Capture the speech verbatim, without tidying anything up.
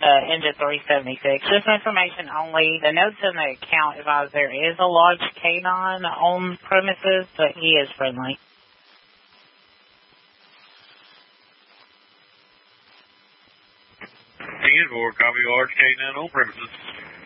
uh, into three seventy-six. Just information only. The notes in the account advise there is a large canine on premises, but he is friendly. ten four, copy large canine on premises.